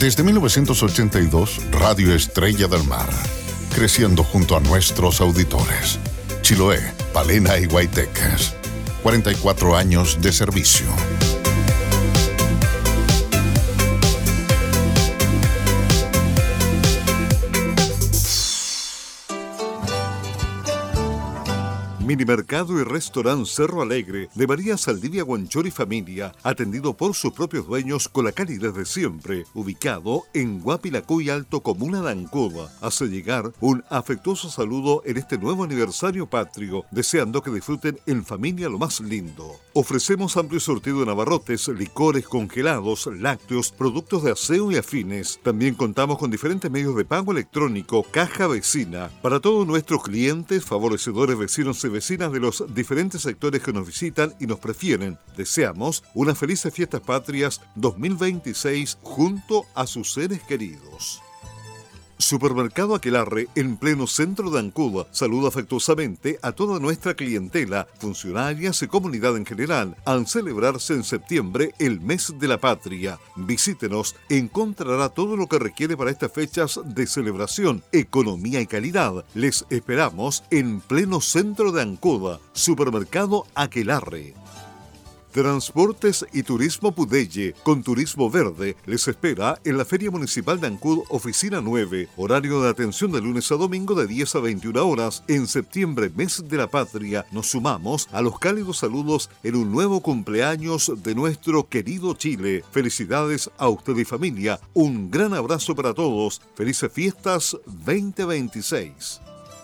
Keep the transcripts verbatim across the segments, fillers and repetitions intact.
Desde mil novecientos ochenta y dos, Radio Estrella del Mar, creciendo junto a nuestros auditores. Chiloé, Palena y Guaytecas. cuarenta y cuatro años de servicio. Minimercado y Restaurante Cerro Alegre de María Saldivia Guanchor y Familia, atendido por sus propios dueños con la calidad de siempre, ubicado en Guapilacuy Alto, comuna de Ancud. Hace llegar un afectuoso saludo en este nuevo aniversario patrio, deseando que disfruten en familia lo más lindo. Ofrecemos amplio surtido de abarrotes, licores congelados, lácteos, productos de aseo y afines. También contamos con diferentes medios de pago electrónico, caja vecina, para todos nuestros clientes, favorecedores vecinos y vecinas de los diferentes sectores que nos visitan y nos prefieren. Deseamos unas felices fiestas patrias dos mil veintiséis junto a sus seres queridos. Supermercado Aquelarre, en pleno centro de Ancud, saluda afectuosamente a toda nuestra clientela, funcionarias y comunidad en general, al celebrarse en septiembre el mes de la patria. Visítenos, encontrará todo lo que requiere para estas fechas de celebración, economía y calidad. Les esperamos en pleno centro de Ancud. Supermercado Aquelarre. Transportes y Turismo Pudelle, con Turismo Verde, les espera en la Feria Municipal de Ancud, Oficina nueve, horario de atención de lunes a domingo de diez a veintiuna horas. En septiembre, mes de la patria, nos sumamos a los cálidos saludos en un nuevo cumpleaños de nuestro querido Chile. Felicidades a usted y familia, un gran abrazo para todos, felices fiestas veinte veintiséis.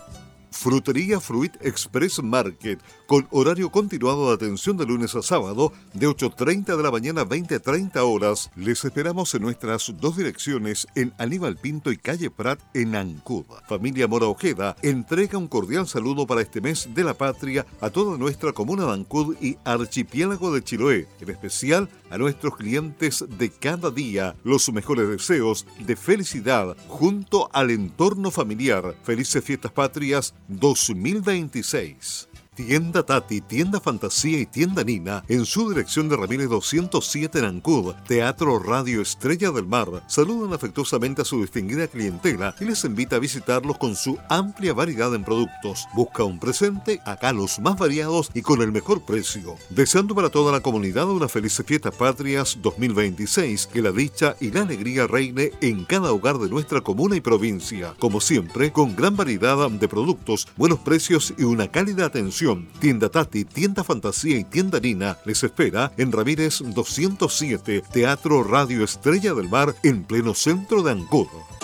Frutería Fruit Express Market, con horario continuado de atención de lunes a sábado, de ocho treinta de la mañana a veinte treinta horas. Les esperamos en nuestras dos direcciones, en Aníbal Pinto y Calle Prat, en Ancud. Familia Mora Ojeda entrega un cordial saludo para este mes de la patria a toda nuestra comuna de Ancud y archipiélago de Chiloé, en especial a nuestros clientes de cada día. Los mejores deseos de felicidad junto al entorno familiar. Felices fiestas patrias dos mil veintiséis. Tienda Tati, Tienda Fantasía y Tienda Nina, en su dirección de Ramírez doscientos siete en Ancud, Teatro Radio Estrella del Mar, saludan afectuosamente a su distinguida clientela y les invita a visitarlos con su amplia variedad en productos. Busca un presente, acá los más variados y con el mejor precio. Deseando para toda la comunidad unas felices fiestas patrias dos mil veintiséis, que la dicha y la alegría reine en cada hogar de nuestra comuna y provincia. Como siempre, con gran variedad de productos, buenos precios y una cálida atención. Tienda Tati, Tienda Fantasía y Tienda Nina les espera en Ramírez doscientos siete, Teatro Radio Estrella del Mar, en pleno centro de Ancud.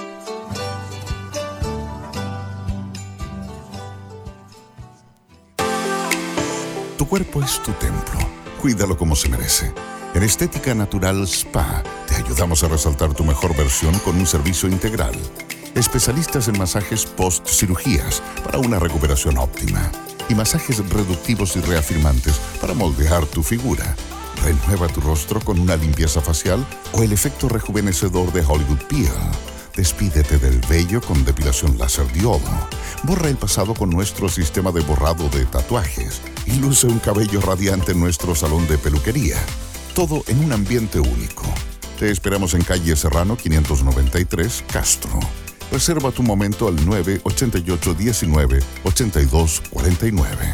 Tu cuerpo es tu templo. Cuídalo como se merece. En Estética Natural Spa te ayudamos a resaltar tu mejor versión con un servicio integral. Especialistas en masajes post-cirugías para una recuperación óptima. Y masajes reductivos y reafirmantes para moldear tu figura. Renueva tu rostro con una limpieza facial o el efecto rejuvenecedor de Hollywood Peel. Despídete del vello con depilación láser diodo. Borra el pasado con nuestro sistema de borrado de tatuajes. Y luce un cabello radiante en nuestro salón de peluquería. Todo en un ambiente único. Te esperamos en calle Serrano quinientos noventa y tres, Castro. Reserva tu momento al nueve ochenta y ocho diecinueve ochenta y dos cuarenta y nueve.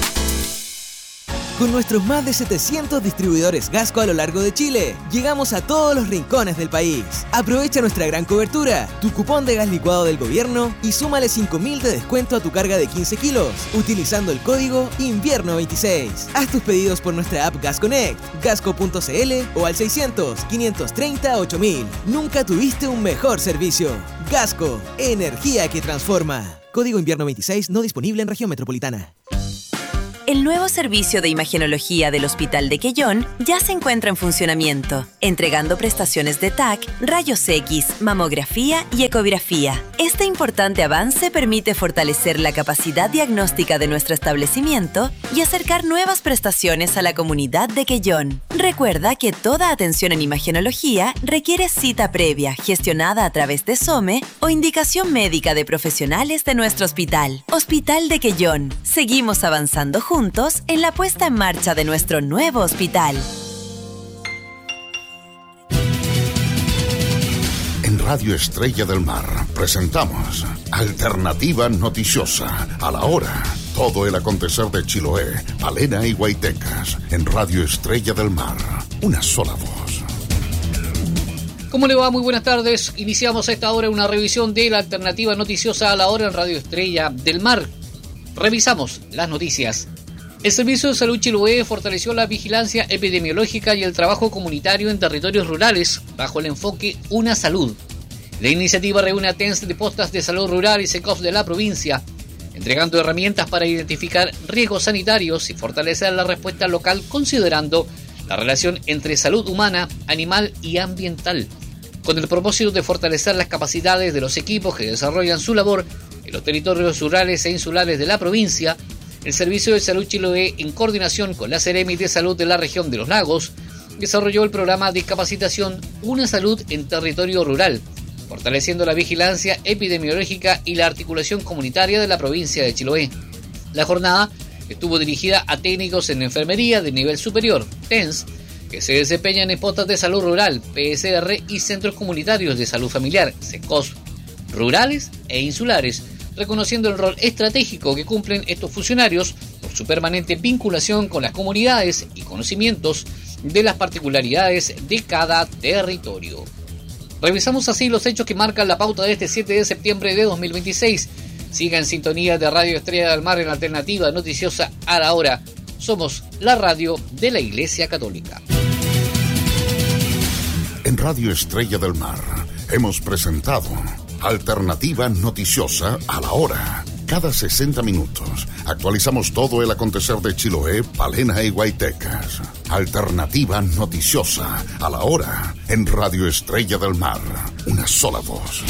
Con nuestros más de setecientos distribuidores Gasco a lo largo de Chile, llegamos a todos los rincones del país. Aprovecha nuestra gran cobertura, tu cupón de gas licuado del gobierno y súmale cinco mil de descuento a tu carga de quince kilos, utilizando el código invierno veintiséis. Haz tus pedidos por nuestra app Gas Connect, gasco punto cl o al seiscientos, quinientos treinta, ocho mil. Nunca tuviste un mejor servicio. Gasco, energía que transforma. Código invierno veintiséis no disponible en región metropolitana. El nuevo servicio de imagenología del Hospital de Quellón ya se encuentra en funcionamiento, entregando prestaciones de T A C, rayos X, mamografía y ecografía. Este importante avance permite fortalecer la capacidad diagnóstica de nuestro establecimiento y acercar nuevas prestaciones a la comunidad de Quellón. Recuerda que toda atención en imagenología requiere cita previa, gestionada a través de SOME o indicación médica de profesionales de nuestro hospital. Hospital de Quellón. Seguimos avanzando juntos. juntos en la puesta en marcha de nuestro nuevo hospital. Radio Estrella del Mar presentamos Alternativa Noticiosa, a la hora. Todo el acontecer de Chiloé, Palena y Guaytecas en Radio Estrella del Mar. Una sola voz. ¿Cómo le va? Muy buenas tardes. Iniciamos a esta hora una revisión de la Alternativa Noticiosa a la hora en Radio Estrella del Mar. Revisamos las noticias. El Servicio de Salud Chiloé fortaleció la vigilancia epidemiológica y el trabajo comunitario en territorios rurales bajo el enfoque Una Salud. La iniciativa reúne a T E N S de postas de salud rural y SECOF de la provincia, entregando herramientas para identificar riesgos sanitarios y fortalecer la respuesta local considerando la relación entre salud humana, animal y ambiental, con el propósito de fortalecer las capacidades de los equipos que desarrollan su labor en los territorios rurales e insulares de la provincia. El Servicio de Salud Chiloé, en coordinación con la Seremi de Salud de la región de los Lagos, desarrolló el programa de capacitación Una Salud en Territorio Rural, fortaleciendo la vigilancia epidemiológica y la articulación comunitaria de la provincia de Chiloé. La jornada estuvo dirigida a técnicos en enfermería de nivel superior, T E N S, que se desempeñan en postas de salud rural, P S R, y centros comunitarios de salud familiar, SECOS, rurales e insulares, reconociendo el rol estratégico que cumplen estos funcionarios por su permanente vinculación con las comunidades y conocimientos de las particularidades de cada territorio. Revisamos así los hechos que marcan la pauta de este siete de septiembre de dos mil veintiséis. Siga en sintonía de Radio Estrella del Mar en Alternativa Noticiosa a la hora. Somos la radio de la Iglesia Católica. En Radio Estrella del Mar hemos presentado Alternativa Noticiosa a la hora. Cada sesenta minutos actualizamos todo el acontecer de Chiloé, Palena y Guaytecas. Alternativa Noticiosa a la hora en Radio Estrella del Mar. Una sola voz.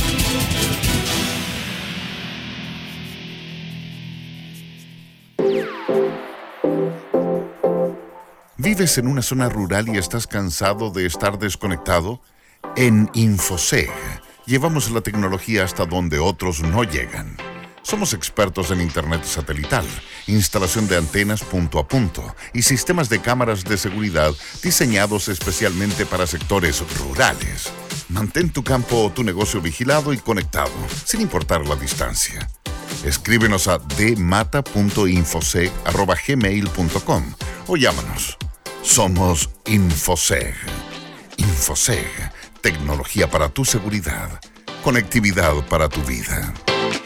¿Vives en una zona rural y estás cansado de estar desconectado? En Infoseg llevamos la tecnología hasta donde otros no llegan. Somos expertos en internet satelital, instalación de antenas punto a punto y sistemas de cámaras de seguridad diseñados especialmente para sectores rurales. Mantén tu campo o tu negocio vigilado y conectado, sin importar la distancia. Escríbenos a d mata punto infoseg arroba gmail punto com o llámanos. Somos Infoseg. Infoseg, tecnología para tu seguridad, conectividad para tu vida.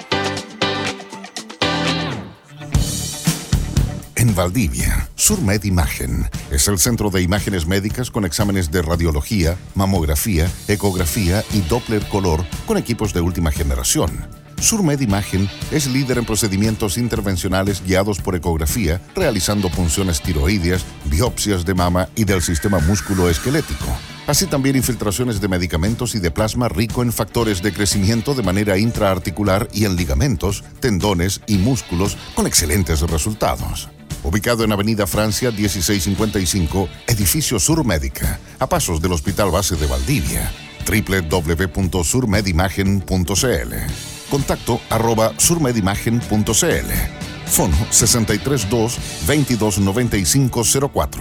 En Valdivia, Surmed Imagen es el centro de imágenes médicas con exámenes de radiología, mamografía, ecografía y Doppler color con equipos de última generación. Surmed Imagen es líder en procedimientos intervencionales guiados por ecografía, realizando punciones tiroideas, biopsias de mama y del sistema músculo-esquelético. Así también infiltraciones de medicamentos y de plasma rico en factores de crecimiento de manera intraarticular y en ligamentos, tendones y músculos con excelentes resultados. Ubicado en Avenida Francia dieciséis cincuenta y cinco, Edificio Surmédica, a pasos del Hospital Base de Valdivia. doble u doble u doble u punto surmedimagen punto c l. Contacto arroba surmedimagen punto c l. Fono sesenta y tres dos, veintidós noventa y cinco cero cuatro.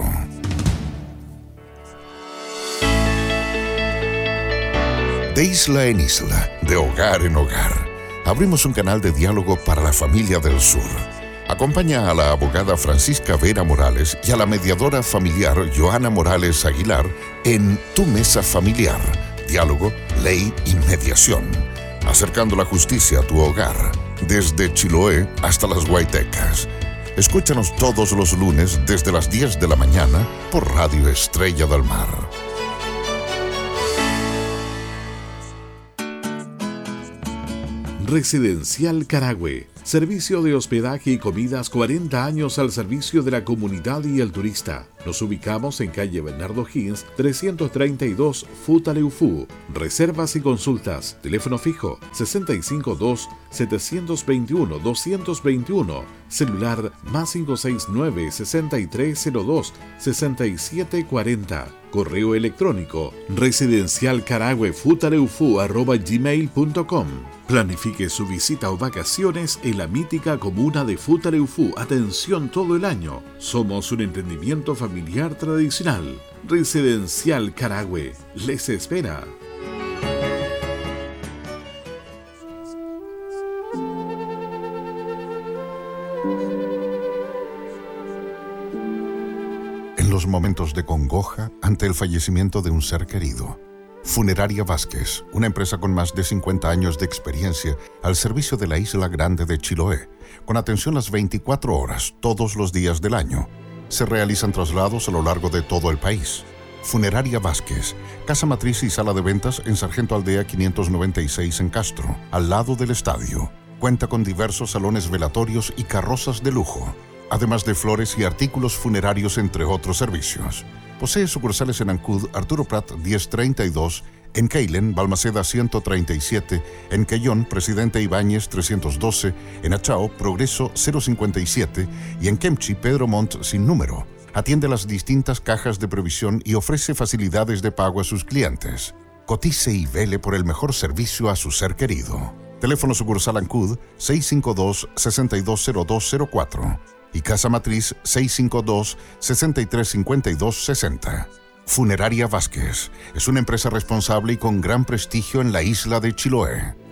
De isla en isla, de hogar en hogar, abrimos un canal de diálogo para la familia del sur. Acompaña a la abogada Francisca Vera Morales y a la mediadora familiar Joana Morales Aguilar en Tu Mesa Familiar, diálogo, ley y mediación, acercando la justicia a tu hogar, desde Chiloé hasta las Guaytecas. Escúchanos todos los lunes desde las diez de la mañana por Radio Estrella del Mar. Residencial Carahue. Servicio de hospedaje y comidas cuarenta años al servicio de la comunidad y el turista. Nos ubicamos en calle Bernardo Higgins, trescientos treinta y dos, Futaleufú. Reservas y consultas. Teléfono fijo sesenta y cinco dos, setecientos veintiuno, doscientos veintiuno. Celular más cinco seis nueve, sesenta y tres cero dos, sesenta y siete cuarenta. Correo electrónico residencialcaraguefutaleufú arroba gmail punto com. Planifique su visita o vacaciones en la mítica comuna de Futaleufú. Atención todo el año. Somos un emprendimiento familiar tradicional. Residencial Carahue les espera. esos momentos de congoja ante el fallecimiento de un ser querido. Funeraria Vázquez, una empresa con más de cincuenta años de experiencia al servicio de la Isla Grande de Chiloé, con atención las veinticuatro horas, todos los días del año. Se realizan traslados a lo largo de todo el país. Funeraria Vázquez, casa matriz y sala de ventas en Sargento Aldea quinientos noventa y seis en Castro, al lado del estadio. Cuenta con diversos salones velatorios y carrozas de lujo, además de flores y artículos funerarios, entre otros servicios. Posee sucursales en Ancud, Arturo Prat diez treinta y dos, en Keilen, Balmaceda ciento treinta y siete, en Quellón, Presidente Ibáñez trescientos doce, en Achao, Progreso cero cincuenta y siete y en Kemchi, Pedro Montt sin número. Atiende las distintas cajas de previsión y ofrece facilidades de pago a sus clientes. Cotice y vele por el mejor servicio a su ser querido. Teléfono sucursal Ancud seis cinco dos, seis dos cero dos cero cuatro y Casa Matriz seis cinco dos, seis tres cinco dos seis cero. Funeraria Vázquez es una empresa responsable y con gran prestigio en la isla de Chiloé.